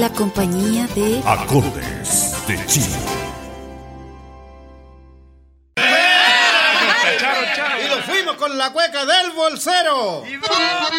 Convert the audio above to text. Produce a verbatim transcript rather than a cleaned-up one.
La compañía de Acordes de Chile. Y lo fuimos con la cueca del bolsero.